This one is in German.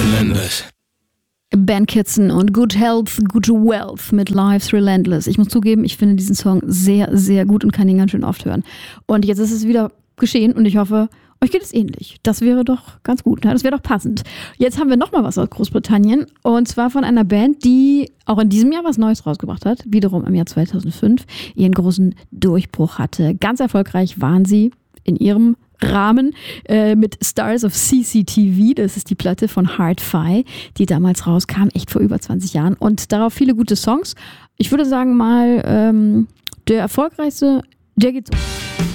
Relentless. Ben Kitson und Good Health, Good Wealth mit Life's Relentless. Ich muss zugeben, ich finde diesen Song sehr, sehr gut und kann ihn ganz schön oft hören. Und jetzt ist es wieder geschehen und ich hoffe, euch geht es ähnlich. Das wäre doch ganz gut, ne? Das wäre doch passend. Jetzt haben wir nochmal was aus Großbritannien und zwar von einer Band, die auch in diesem Jahr was Neues rausgebracht hat. Wiederum im Jahr 2005 ihren großen Durchbruch hatte. Ganz erfolgreich waren sie in ihrem Rahmen mit Stars of CCTV, das ist die Platte von Hard-Fi, die damals rauskam, echt vor über 20 Jahren und darauf viele gute Songs. Ich würde sagen mal, der erfolgreichste, der geht so.